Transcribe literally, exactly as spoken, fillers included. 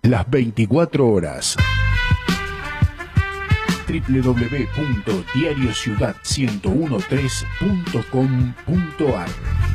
las veinticuatro horas. doble u doble u doble u punto diario ciudad ciento trece punto com punto ar